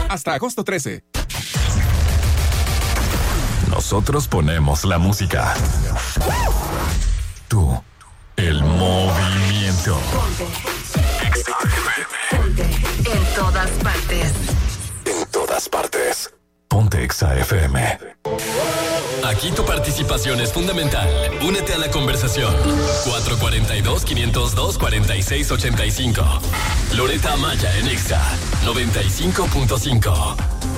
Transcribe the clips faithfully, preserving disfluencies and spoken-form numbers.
Hasta agosto trece. Nosotros ponemos la música. Tú, el movimiento. Ponte. En todas partes. En todas partes. Ponte Exa F M. Aquí tu participación es fundamental. Únete a la conversación. cuatro cuatro dos, cinco cero dos, cuatro seis ocho cinco. Loretta Amaya en Exa noventa y cinco punto cinco.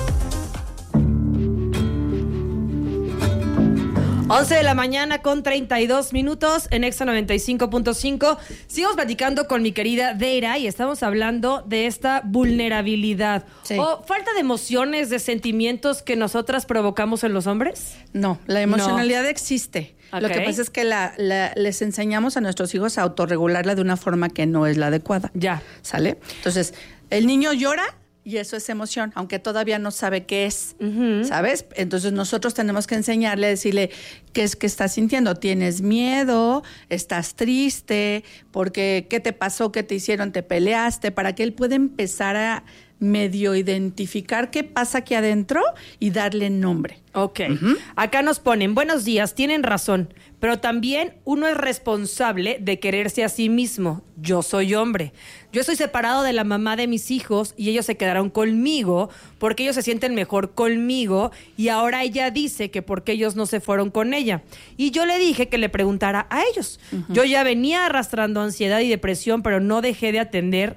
once de la mañana con treinta y dos minutos en Exa noventa y cinco punto cinco. Sigamos platicando con mi querida Deira y estamos hablando de esta vulnerabilidad. Sí. ¿O falta de emociones, de sentimientos que nosotras provocamos en los hombres? No, la emocionalidad No. existe. Okay. Lo que pasa es que la, la, les enseñamos a nuestros hijos a autorregularla de una forma que no es la adecuada. Ya. ¿Sale? Entonces, el niño llora y eso es emoción, aunque todavía no sabe qué es, uh-huh. ¿sabes? Entonces nosotros tenemos que enseñarle, decirle qué es que estás sintiendo. ¿Tienes miedo? ¿Estás triste? Porque ¿qué te pasó? ¿Qué te hicieron? ¿Te peleaste? Para que él pueda empezar a medio identificar qué pasa aquí adentro y darle nombre. Ok. Uh-huh. Acá nos ponen, buenos días, tienen razón, pero también uno es responsable de quererse a sí mismo. Yo soy hombre. Yo estoy separado de la mamá de mis hijos y ellos se quedaron conmigo porque ellos se sienten mejor conmigo y ahora ella dice que porque ellos no se fueron con ella. Y yo le dije que le preguntara a ellos. Uh-huh. Yo ya venía arrastrando ansiedad y depresión, pero no dejé de atender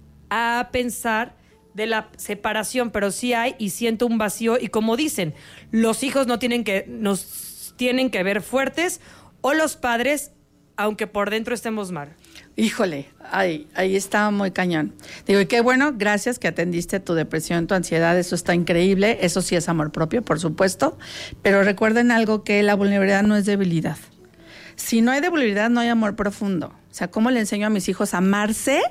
a pensar de la separación, pero sí hay y siento un vacío y como dicen, los hijos no tienen que nos tienen que ver fuertes o los padres, aunque por dentro estemos mal. Híjole, ahí, ahí está muy cañón. Digo, y qué bueno, gracias que atendiste tu depresión, tu ansiedad, eso está increíble, eso sí es amor propio, por supuesto, pero recuerden algo, que la vulnerabilidad no es debilidad. Si no hay debilidad, no hay amor profundo. O sea, ¿cómo le enseño a mis hijos a amarse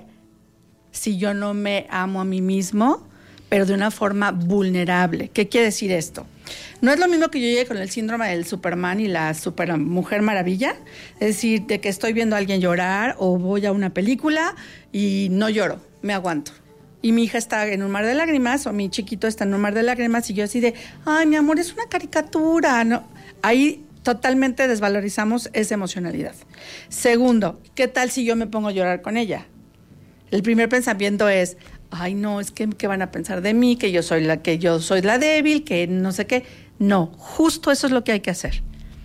si yo no me amo a mí mismo, pero de una forma vulnerable? ¿Qué quiere decir esto? No es lo mismo que yo llegue con el síndrome del Superman y la super mujer maravilla, es decir, de que estoy viendo a alguien llorar o voy a una película y no lloro, me aguanto. Y mi hija está en un mar de lágrimas o mi chiquito está en un mar de lágrimas y yo así de, ay, mi amor, es una caricatura, ¿no? Ahí totalmente desvalorizamos esa emocionalidad. Segundo, ¿qué tal si yo me pongo a llorar con ella? El primer pensamiento es, ay, no, es que ¿qué van a pensar de mí? Que yo soy la que yo soy la débil, que no sé qué. No, justo eso es lo que hay que hacer.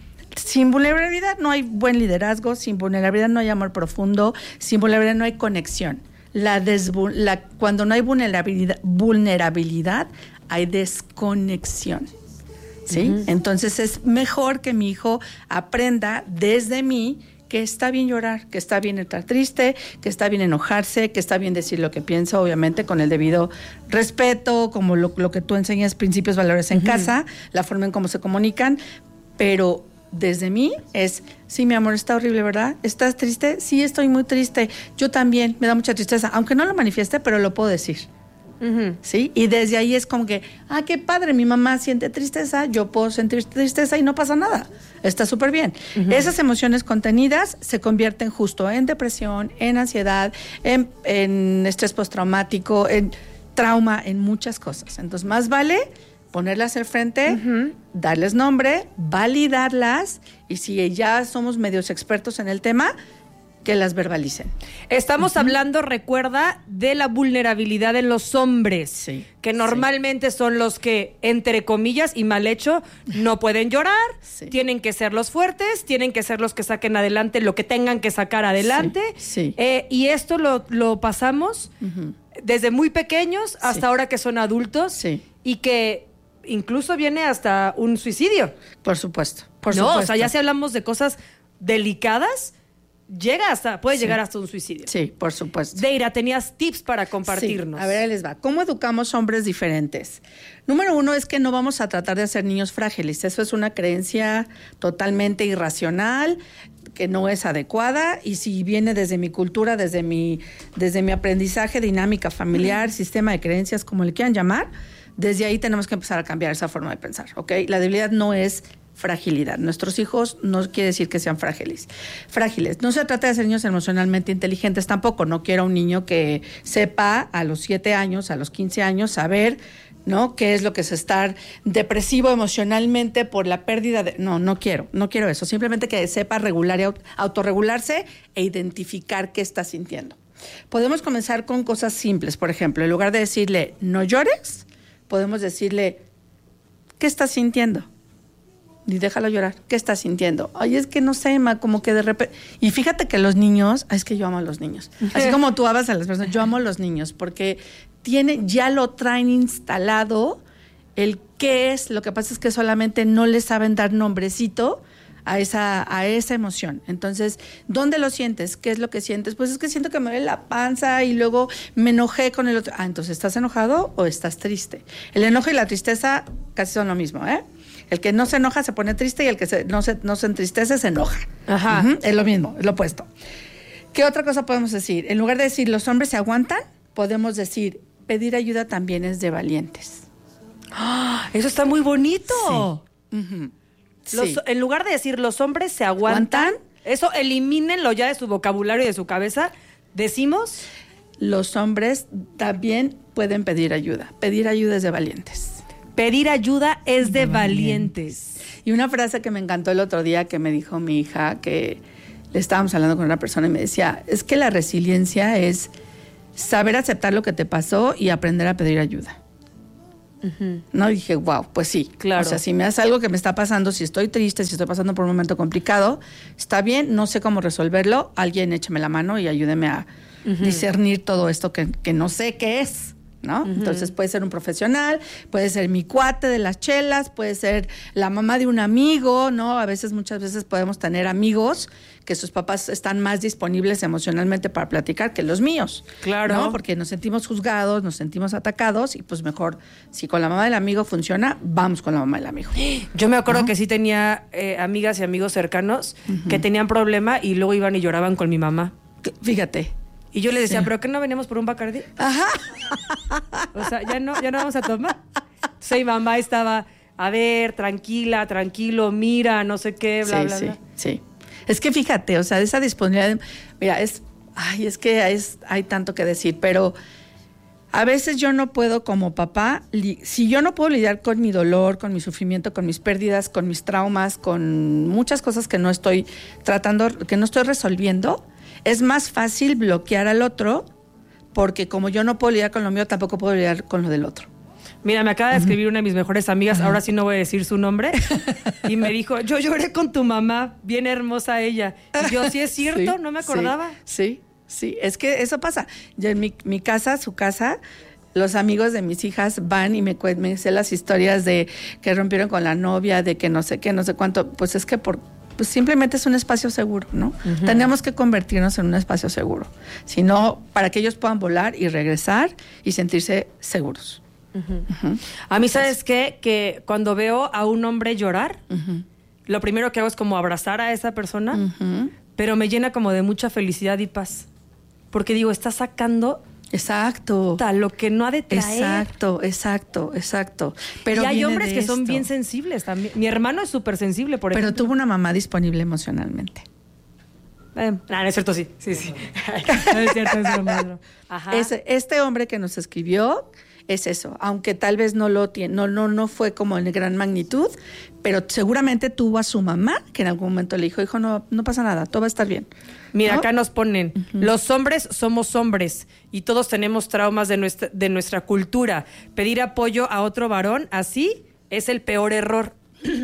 Sin vulnerabilidad no hay buen liderazgo, sin vulnerabilidad no hay amor profundo, sin vulnerabilidad no hay conexión. La desvu- la, cuando no hay vulnerabilidad, vulnerabilidad hay desconexión. ¿Sí? Uh-huh. Entonces es mejor que mi hijo aprenda desde mí que está bien llorar, que está bien estar triste, que está bien enojarse, que está bien decir lo que piensa, obviamente con el debido respeto, como lo, lo que tú enseñas, principios, valores en uh-huh. casa, la forma en cómo se comunican, pero desde mí es, sí, mi amor, está horrible, ¿verdad? ¿Estás triste? Sí, estoy muy triste. Yo también, me da mucha tristeza, aunque no lo manifieste, pero lo puedo decir. Uh-huh. ¿Sí? Y desde ahí es como que, ah, qué padre, mi mamá siente tristeza, yo puedo sentir tristeza y no pasa nada, está súper bien. Uh-huh. Esas emociones contenidas se convierten justo en depresión, en ansiedad, en, en estrés postraumático, en trauma, en muchas cosas. Entonces más vale ponerlas al frente, uh-huh. darles nombre, validarlas, y si ya somos medios expertos en el tema, que las verbalicen. Estamos uh-huh. hablando, recuerda, de la vulnerabilidad de los hombres, sí, que normalmente sí. son los que, entre comillas y mal hecho, no pueden llorar, sí. tienen que ser los fuertes, tienen que ser los que saquen adelante lo que tengan que sacar adelante. Sí, sí. Eh, y esto lo, lo pasamos uh-huh. desde muy pequeños hasta sí. ahora que son adultos sí. y que incluso viene hasta un suicidio. Por supuesto, por no, supuesto. O sea, ya si hablamos de cosas delicadas, llega hasta, puede sí. llegar hasta un suicidio. Sí, por supuesto. Deira, tenías tips para compartirnos. Sí. A ver, ahí les va. ¿Cómo educamos hombres diferentes? Número uno es que no vamos a tratar de hacer niños frágiles. Eso es una creencia totalmente irracional, que no es adecuada, y si viene desde mi cultura, desde mi, desde mi aprendizaje, dinámica familiar, uh-huh. sistema de creencias, como le quieran llamar, desde ahí tenemos que empezar a cambiar esa forma de pensar, ¿ok? La debilidad no es fragilidad. Nuestros hijos no quiere decir que sean frágiles. Frágiles. No se trata de ser niños emocionalmente inteligentes tampoco. No quiero un niño que sepa a los siete años, a los quince años, saber ¿no? ¿Qué es lo que es estar depresivo emocionalmente por la pérdida de... No, no quiero, no quiero eso. Simplemente que sepa regular y aut- autorregularse e identificar qué está sintiendo. Podemos comenzar con cosas simples. Por ejemplo, en lugar de decirle, no llores, podemos decirle, ¿qué estás sintiendo? Y déjalo llorar. ¿Qué estás sintiendo? Ay, es que no sé, ma, como que de repente... Y fíjate que los niños... Ay, es que yo amo a los niños. Así como tú amas a las personas, yo amo a los niños porque tiene, ya lo traen instalado el qué es. Lo que pasa es que solamente no le saben dar nombrecito a esa, a esa emoción. Entonces, ¿dónde lo sientes? ¿Qué es lo que sientes? Pues es que siento que me duele la panza y luego me enojé con el otro. Ah, entonces, ¿estás enojado o estás triste? El enojo y la tristeza casi son lo mismo, ¿eh? El que no se enoja se pone triste y el que se, no, se, no se entristece se enoja. Ajá. Uh-huh, es lo mismo, es lo opuesto. ¿Qué otra cosa podemos decir? En lugar de decir los hombres se aguantan, podemos decir pedir ayuda también es de valientes. ¡Ah! Eso está muy bonito. Sí. Uh-huh. Los- Sí. En lugar de decir los hombres se aguantan, ¿Aguantan? eso elimínenlo ya de su vocabulario y de su cabeza. Decimos, Los hombres también pueden pedir ayuda. Pedir ayuda es de valientes. pedir ayuda es de valientes. Y una frase que me encantó el otro día que me dijo mi hija, que le estábamos hablando con una persona y me decía, es que la resiliencia es saber aceptar lo que te pasó y aprender a pedir ayuda. Uh-huh. No, y dije, wow, pues sí. Claro. O sea, si me hace algo que me está pasando, si estoy triste, si estoy pasando por un momento complicado, está bien, no sé cómo resolverlo, alguien échame la mano y ayúdeme a uh-huh. discernir todo esto que, que no sé qué es. ¿No? Uh-huh. Entonces puede ser un profesional, puede ser mi cuate de las chelas, puede ser la mamá de un amigo, ¿no? A veces, muchas veces podemos tener amigos que sus papás están más disponibles emocionalmente para platicar que los míos. Claro. ¿No? Porque nos sentimos juzgados, nos sentimos atacados y pues mejor, si con la mamá del amigo funciona, vamos con la mamá del amigo. Yo me acuerdo ¿No? que sí tenía eh, amigas y amigos cercanos uh-huh. que tenían problema y luego iban y lloraban con mi mamá. Fíjate. Y yo le decía, Sí. ¿pero qué no veníamos por un Bacardí? Ajá. O sea, ya no, ya no vamos a tomar. Entonces mi mamá estaba, a ver, tranquila, tranquilo, mira, no sé qué, bla, sí, bla, sí, bla. sí. Es que fíjate, o sea, esa disponibilidad, de- mira, es, ay, es que es, hay tanto que decir, pero a veces yo no puedo como papá, li- si yo no puedo lidiar con mi dolor, con mi sufrimiento, con mis pérdidas, con mis traumas, con muchas cosas que no estoy tratando, que no estoy resolviendo, es más fácil bloquear al otro, porque como yo no puedo lidiar con lo mío, tampoco puedo lidiar con lo del otro. Mira, me acaba de escribir una de mis mejores amigas, ahora sí no voy a decir su nombre, y me dijo, yo lloré con tu mamá, bien hermosa ella. Y yo, sí es cierto, Sí, no me acordaba. Sí, sí, sí, es que eso pasa. Yo en mi, mi casa, su casa, los amigos de mis hijas van y me, cuen- me sé las historias de que rompieron con la novia, de que no sé qué, no sé cuánto. Pues es que por, pues simplemente es un espacio seguro, ¿no? Uh-huh. Tenemos que convertirnos en un espacio seguro. Si no, para que ellos puedan volar y regresar y sentirse seguros. Uh-huh. Uh-huh. A mí, ¿sabes qué? Que cuando veo a un hombre llorar, uh-huh. lo primero que hago es como abrazar a esa persona, uh-huh. pero me llena como de mucha felicidad y paz. Porque digo, está sacando... Exacto. Lo que no ha de traer. Exacto, exacto, exacto. Pero y hay viene hombres de que son esto. bien sensibles también. Mi hermano es súper sensible, por ejemplo. Pero tuvo una mamá disponible emocionalmente. Eh, no, no es cierto, sí. Sí, sí. No es cierto, es broma, es broma. Ajá. Ese, este hombre que nos escribió es eso, aunque tal vez no lo tiene, no, no, no fue como en gran magnitud, pero seguramente tuvo a su mamá que en algún momento le dijo, hijo, no, no pasa nada, todo va a estar bien. Mira, ¿no? acá nos ponen, uh-huh. los hombres somos hombres y todos tenemos traumas de nuestra, de nuestra cultura. Pedir apoyo a otro varón así es el peor error.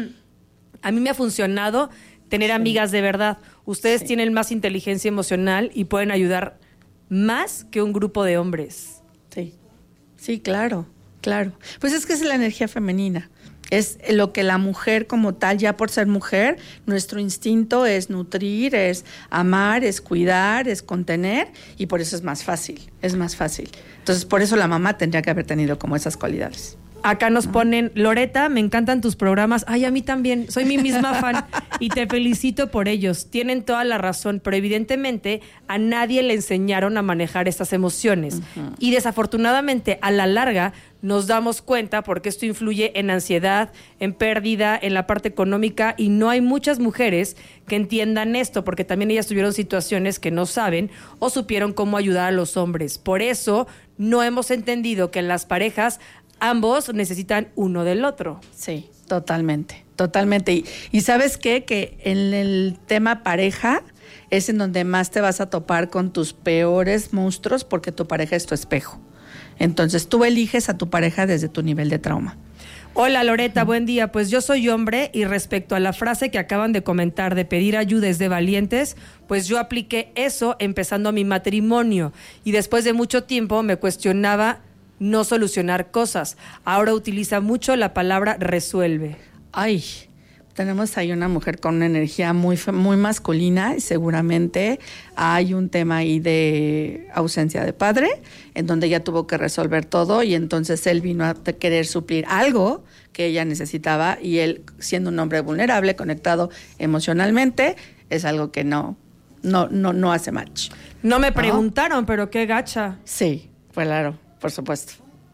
A mí me ha funcionado tener sí. amigas de verdad. Ustedes sí. tienen más inteligencia emocional y pueden ayudar más que un grupo de hombres. Sí, sí, claro, claro. Pues es que es la energía femenina. Es lo que la mujer como tal, ya por ser mujer, nuestro instinto es nutrir, es amar, es cuidar, es contener, y por eso es más fácil, es más fácil. Entonces, por eso la mamá tendría que haber tenido como esas cualidades. Acá nos ponen, Loreta, me encantan tus programas. Ay, a mí también, soy mi misma fan y te felicito por ellos. Tienen toda la razón, pero evidentemente a nadie le enseñaron a manejar estas emociones. Uh-huh. Y desafortunadamente, a la larga, nos damos cuenta porque esto influye en ansiedad, en pérdida, en la parte económica, y no hay muchas mujeres que entiendan esto, porque también ellas tuvieron situaciones que no saben o supieron cómo ayudar a los hombres. Por eso no hemos entendido que en las parejas ambos necesitan uno del otro. Sí, totalmente, totalmente. Y, y ¿sabes qué? Que en el tema pareja es en donde más te vas a topar con tus peores monstruos porque tu pareja es tu espejo. Entonces tú eliges a tu pareja desde tu nivel de trauma. Hola Loreta, buen día. Pues yo soy hombre y respecto a la frase que acaban de comentar de pedir ayuda es de valientes, pues yo apliqué eso empezando mi matrimonio y después de mucho tiempo me cuestionaba no solucionar cosas. Ahora utiliza mucho la palabra resuelve. Ay, tenemos ahí una mujer con una energía muy, muy masculina y seguramente hay un tema ahí de ausencia de padre, en donde ella tuvo que resolver todo y entonces él vino a querer suplir algo que ella necesitaba y él, siendo un hombre vulnerable, conectado emocionalmente, es algo que no, no, no, no hace match. No me preguntaron, ¿no? Pero qué gacha. Sí, claro, por supuesto.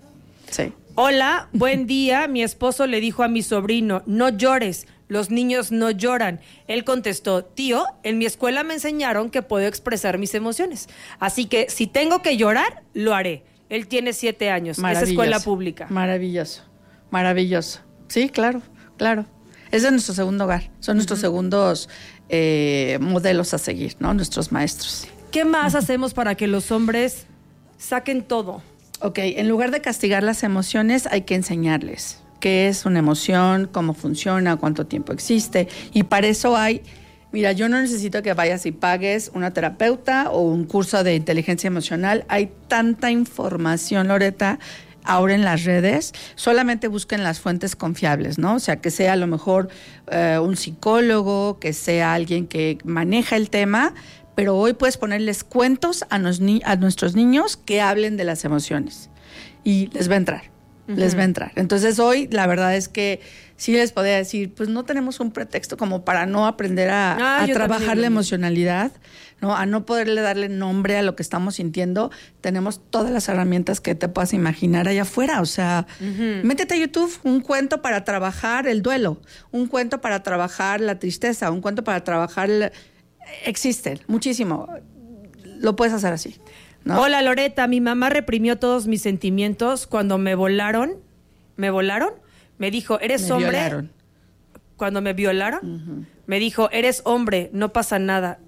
Sí. Hola, buen día. Mi esposo le dijo a mi sobrino, no llores, los niños no lloran. Él contestó, tío, en mi escuela me enseñaron que puedo expresar mis emociones. Así que si tengo que llorar, lo haré. Él tiene siete años, es escuela pública. Maravilloso, maravilloso. Sí, claro, claro. Ese es nuestro segundo hogar, son uh-huh. nuestros segundos eh, modelos a seguir, ¿no? Nuestros maestros. ¿Qué más uh-huh. hacemos para que los hombres saquen todo? Ok, en lugar de castigar las emociones, hay que enseñarles qué es una emoción, cómo funciona, cuánto tiempo existe. Y para eso hay, mira, yo no necesito que vayas y pagues una terapeuta o un curso de inteligencia emocional. Hay tanta información, Loreta, ahora en las redes. Solamente busquen las fuentes confiables, ¿no? O sea, que sea a lo mejor eh, un psicólogo, que sea alguien que maneja el tema, pero hoy puedes ponerles cuentos a, nos ni- a nuestros niños que hablen de las emociones y les va a entrar, uh-huh. les va a entrar. Entonces hoy la verdad es que sí les podría decir, pues no tenemos un pretexto como para no aprender a, ah, a trabajar la emocionalidad, ¿no? A no poderle darle nombre a lo que estamos sintiendo. Tenemos todas las herramientas que te puedas imaginar allá afuera, o sea, uh-huh. métete a YouTube, un cuento para trabajar el duelo, un cuento para trabajar la tristeza, un cuento para trabajar... La, existen, muchísimo. Lo puedes hacer así, ¿no? Hola Loreta, mi mamá reprimió todos mis sentimientos cuando me volaron. ¿Me volaron? Me dijo, ¿eres me hombre? Violaron. Cuando me violaron, uh-huh. me dijo, eres hombre, no pasa nada.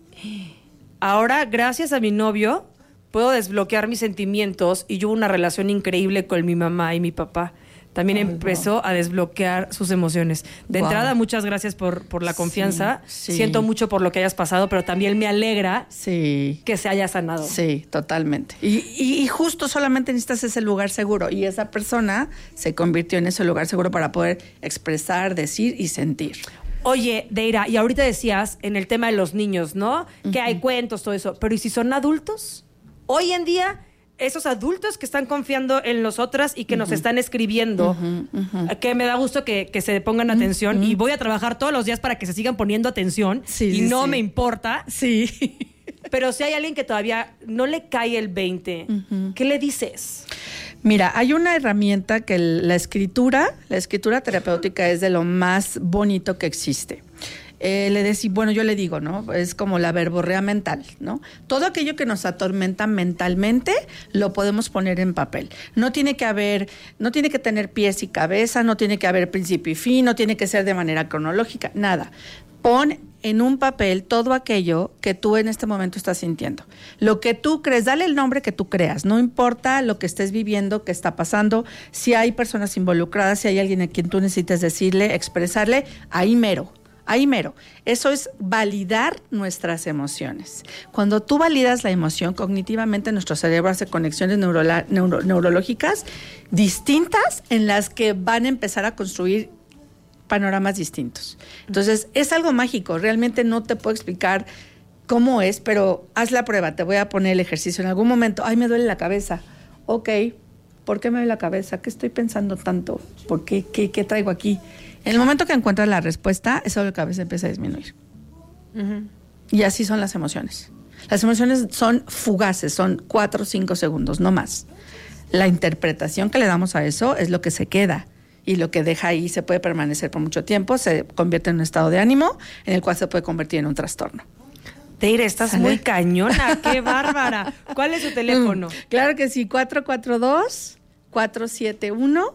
Ahora, gracias a mi novio, puedo desbloquear mis sentimientos y yo hubo una relación increíble con mi mamá y mi papá. También Ay, empezó wow. a desbloquear sus emociones. De wow. entrada, muchas gracias por, por la confianza. Sí, sí. Siento mucho por lo que hayas pasado, pero también me alegra sí. que se haya sanado. Sí, totalmente. Y, y, y justo solamente necesitas ese lugar seguro. Y esa persona se convirtió en ese lugar seguro para poder expresar, decir y sentir. Oye, Deira, y ahorita decías en el tema de los niños, ¿no? Uh-huh. Que hay cuentos, todo eso. Pero ¿y si son adultos? Hoy en día... esos adultos que están confiando en nosotras y que uh-huh. nos están escribiendo, uh-huh, uh-huh. que me da gusto que, que se pongan atención uh-huh. y voy a trabajar todos los días para que se sigan poniendo atención sí, y sí, no sí. me importa. Sí. Pero si hay alguien que todavía no le cae el veinte, uh-huh. ¿qué le dices? Mira, hay una herramienta que la escritura, la escritura terapéutica es de lo más bonito que existe. Eh, le decía, bueno, yo le digo, ¿no? Es como la verborrea mental, ¿no? Todo aquello que nos atormenta mentalmente lo podemos poner en papel. No tiene que haber, no tiene que tener pies y cabeza, no tiene que haber principio y fin, no tiene que ser de manera cronológica, nada. Pon en un papel todo aquello que tú en este momento estás sintiendo. Lo que tú crees, dale el nombre que tú creas, no importa lo que estés viviendo, qué está pasando, si hay personas involucradas, si hay alguien a quien tú necesites decirle, expresarle, ahí mero. Ahí mero. Eso es validar nuestras emociones. Cuando tú validas la emoción, cognitivamente nuestro cerebro hace conexiones neurola- neuro- neurológicas distintas en las que van a empezar a construir panoramas distintos. Entonces, es algo mágico. Realmente no te puedo explicar cómo es, pero haz la prueba. Te voy a poner el ejercicio. En algún momento, ay, me duele la cabeza. Ok, ¿por qué me duele la cabeza? ¿Qué estoy pensando tanto? ¿Por qué? ¿Qué, qué traigo aquí? En el momento que encuentras la respuesta, esa dolor de cabeza empieza a disminuir. Uh-huh. Y así son las emociones. Las emociones son fugaces, son cuatro o cinco segundos, no más. La interpretación que le damos a eso es lo que se queda y lo que deja ahí se puede permanecer por mucho tiempo, se convierte en un estado de ánimo en el cual se puede convertir en un trastorno. Teire, estás ¿Sale? Muy cañona, qué bárbara. ¿Cuál es su teléfono? Claro que sí, cuatro cuatro dos, cuatro siete uno,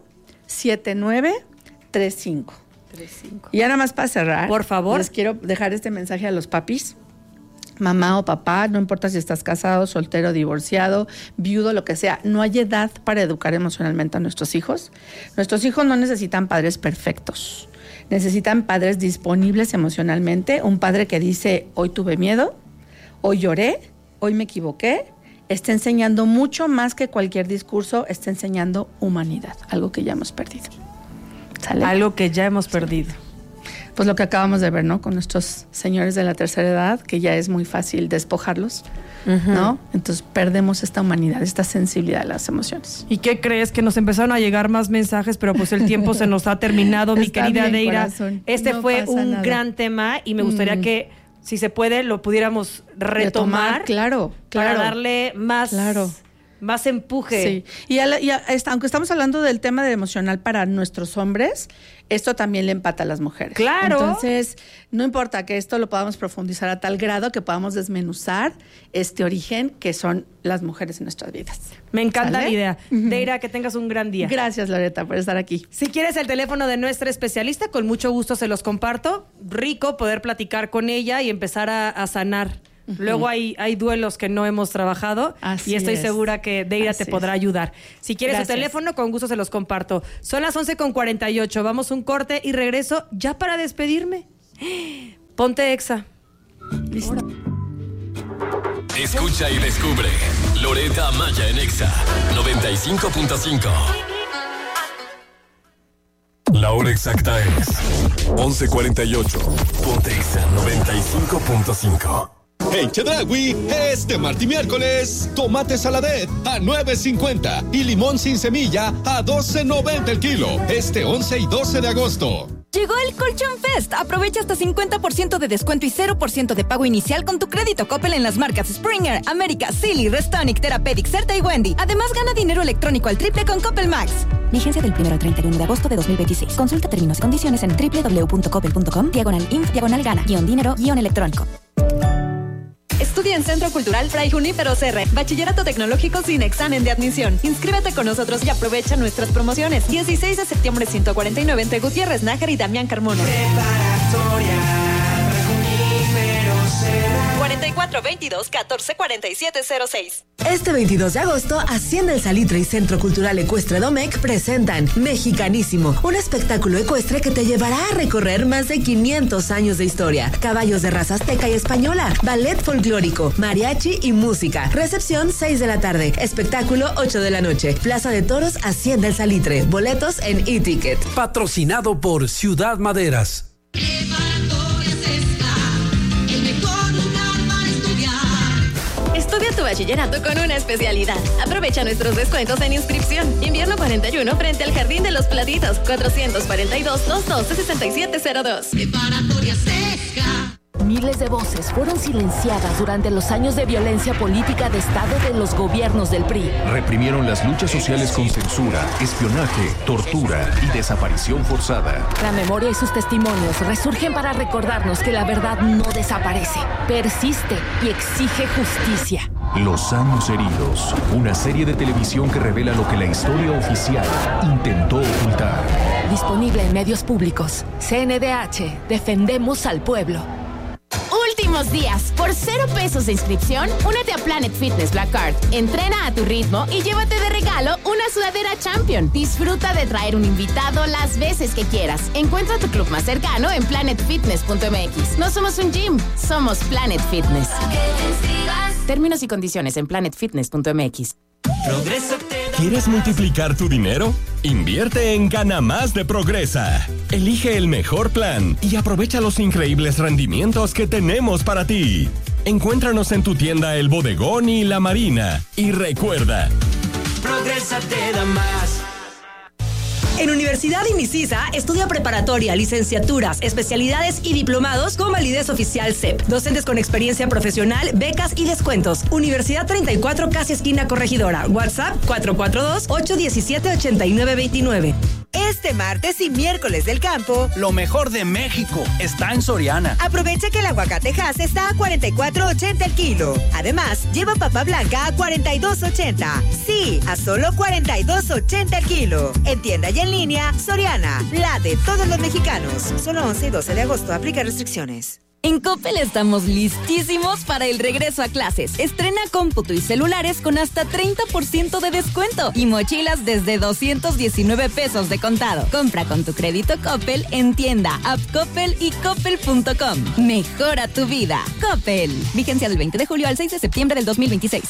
siete nueve tres cinco. Y ya nada más para cerrar, por favor, les quiero dejar este mensaje a los papis. Mamá o papá, no importa si estás casado, soltero, divorciado, viudo, lo que sea, no hay edad para educar emocionalmente a nuestros hijos. Nuestros hijos no necesitan padres perfectos, necesitan padres disponibles emocionalmente, un padre que dice, hoy tuve miedo, hoy lloré, hoy me equivoqué, está enseñando mucho más que cualquier discurso, está enseñando humanidad, algo que ya hemos perdido. ¿Sale? Algo que ya hemos perdido. Pues lo que acabamos de ver, ¿no? Con nuestros señores de la tercera edad, que ya es muy fácil despojarlos, uh-huh. ¿no? Entonces perdemos esta humanidad, esta sensibilidad de las emociones. ¿Y qué crees? Que nos empezaron a llegar más mensajes, pero pues el tiempo se nos ha terminado, mi Está querida bien, Deira. corazón. Este No fue pasa un nada. gran tema y me gustaría mm. que, si se puede, lo pudiéramos retomar. Retomar, claro, claro. Para darle más... Claro. Más empuje. Sí. Y, a la, y a esta, aunque estamos hablando del tema de emocional para nuestros hombres, esto también le empata a las mujeres. Claro. Entonces, no importa que esto lo podamos profundizar a tal grado que podamos desmenuzar este origen que son las mujeres en nuestras vidas. Me encanta ¿Sale? la idea. Uh-huh. Deira, que tengas un gran día. Gracias, Loreta, por estar aquí. Si quieres el teléfono de nuestra especialista, con mucho gusto se los comparto. Rico poder platicar con ella y empezar a, a sanar. Uh-huh. Luego hay, hay duelos que no hemos trabajado. Así y estoy es. segura que Deira Así te podrá es. ayudar. Si quieres Gracias. su teléfono, con gusto se los comparto. Son las once con cuarenta y ocho. Vamos un corte y regreso ya para despedirme. Ponte Exa. Listo. Escucha y descubre Loreta Maya en Exa noventa y cinco punto cinco. La hora exacta es once cuarenta y ocho. Ponte Exa noventa y cinco punto cinco. En Chedraui, este martes y miércoles, tomate saladet a nueve cincuenta y limón sin semilla a doce noventa el kilo. Este once y doce de agosto. Llegó el Colchón Fest. Aprovecha hasta cincuenta por ciento de descuento y cero por ciento de pago inicial con tu crédito Coppel en las marcas Springer, América, Silly, Restonic, Therapeutic, Certa y Wendy. Además, gana dinero electrónico al triple con Coppel Max. Vigencia del primero al treinta y uno de agosto de dos mil veintiséis. Consulta términos y condiciones en doble u doble u doble u punto coppel punto com, diagonal inf, diagonal gana, guión dinero, guión electrónico. Estudia en Centro Cultural Fray Junípero Serra. Bachillerato Tecnológico sin examen de admisión. Inscríbete con nosotros y aprovecha nuestras promociones. dieciséis de septiembre ciento cuarenta y nueve entre Gutiérrez, Nájar y Damián Carmona. Preparatoria Junípero Serra. cuarenta y cuatro veintidós catorce cuarenta y siete cero seis. Este veintidós de agosto, Hacienda El Salitre y Centro Cultural Ecuestre Domecq presentan Mexicanísimo, un espectáculo ecuestre que te llevará a recorrer más de quinientos años de historia, caballos de raza azteca y española, ballet folclórico, mariachi y música. Recepción seis de la tarde, espectáculo ocho de la noche. Plaza de Toros, Hacienda El Salitre. Boletos en e-ticket. Patrocinado por Ciudad Maderas. Estudia tu bachillerato con una especialidad. Aprovecha nuestros descuentos en inscripción. Invierno cuarenta y uno frente al Jardín de los Platitos. cuatrocientos cuarenta y dos, doscientos doce, sesenta y siete cero dos. Preparatoria Sesca. Miles de voces fueron silenciadas durante los años de violencia política de Estado de los gobiernos del P R I. Reprimieron las luchas sociales con censura, espionaje, tortura y desaparición forzada. La memoria y sus testimonios resurgen para recordarnos que la verdad no desaparece, persiste y exige justicia. Los años heridos, una serie de televisión que revela lo que la historia oficial intentó ocultar. Disponible en medios públicos. C N D H, defendemos al pueblo. Últimos días, por cero pesos de inscripción, únete a Planet Fitness Black Card. Entrena a tu ritmo y llévate de regalo una sudadera Champion. Disfruta de traer un invitado las veces que quieras. Encuentra tu club más cercano en planet fitness punto m x. No somos un gym, somos Planet Fitness. Términos y condiciones en planet fitness punto m x. ¿Quieres multiplicar tu dinero? Invierte en Gana Más de Progresa. Elige el mejor plan y aprovecha los increíbles rendimientos que tenemos para ti. Encuéntranos en tu tienda El Bodegón y La Marina. Y recuerda, Progresa te da más. En Universidad IMICISA estudia preparatoria, licenciaturas, especialidades y diplomados con validez oficial C E P. Docentes con experiencia profesional, becas y descuentos. Universidad treinta y cuatro, casi esquina Corregidora. WhatsApp cuatro cuatro dos, ocho uno siete, ocho nueve dos nueve. Este martes y miércoles del campo, lo mejor de México está en Soriana. Aprovecha que el aguacate Hass está a cuarenta y cuatro ochenta el kilo. Además, lleva papa blanca a cuarenta y dos ochenta. Sí, a solo cuarenta y dos ochenta el kilo. En tienda y en línea, Soriana, la de todos los mexicanos. Solo once y doce de agosto, aplica restricciones. En Coppel estamos listísimos para el regreso a clases. Estrena cómputo y celulares con hasta treinta por ciento de descuento y mochilas desde doscientos diecinueve pesos de contado. Compra con tu crédito Coppel en tienda, app Coppel y coppel punto com. Mejora tu vida. Coppel. Vigencia del veinte de julio al seis de septiembre del dos mil veintiséis.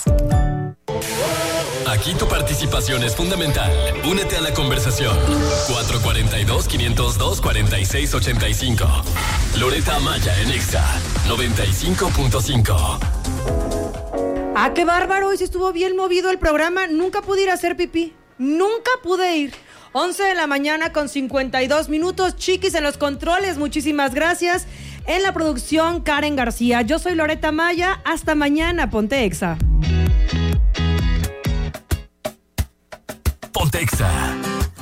Aquí tu participación es fundamental. Únete a la conversación. cuatro cuatro dos, cinco cero dos, cuatro seis ocho cinco. Loreta Maya en Exa noventa y cinco punto cinco. Ah, qué bárbaro. Hoy sí estuvo bien movido el programa. Nunca pude ir a hacer pipí. Nunca pude ir. once de la mañana con cincuenta y dos minutos. Chiquis en los controles. Muchísimas gracias. En la producción, Karen García. Yo soy Loreta Maya. Hasta mañana. Ponte Exa. Ponte Exa.